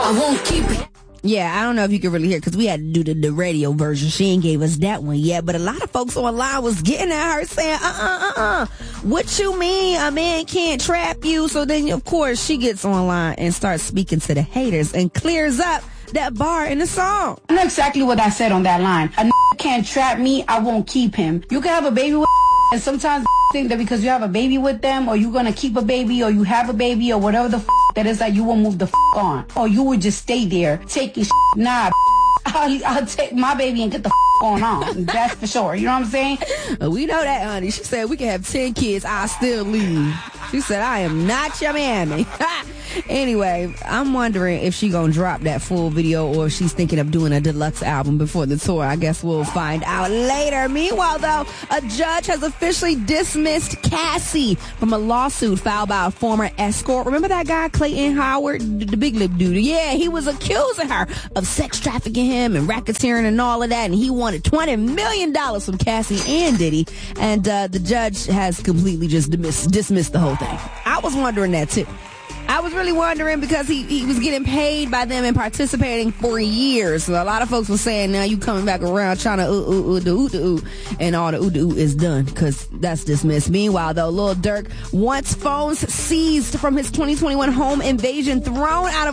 I won't keep it. Yeah, I don't know if you can really hear because we had to do the radio version. She ain't gave us that one yet, but a lot of folks online was getting at her saying, what you mean a man can't trap you? So then, of course, she gets online and starts speaking to the haters and clears up that bar in the song. I know exactly what I said on that line. A can't trap me, I won't keep him. You can have a baby with and sometimes think that because you have a baby with them or you're going to keep a baby or you have a baby or whatever the that is, that you will move the on. Or you would just stay there taking nah, I'll take my baby and get the on. That's for sure. You know what I'm saying? We know that, honey. She said we can have 10 kids. I'll still leave. She said, I am not your mammy. Anyway, I'm wondering if she gonna drop that full video or if she's thinking of doing a deluxe album before the tour. I guess we'll find out later. Meanwhile, though, a judge has officially dismissed Cassie from a lawsuit filed by a former escort. Remember that guy, Clayton Howard, the big lip dude? Yeah, he was accusing her of sex trafficking him and racketeering and all of that, and he wanted $20 million from Cassie and Diddy, and the judge has completely just dismissed the whole thing. I was wondering that, too. I was really wondering because he was getting paid by them and participating for years. So a lot of folks were saying, now you coming back around trying to and all the is done because that's dismissed. Meanwhile, though, Lil Durk wants phones seized from his 2021 home invasion thrown out of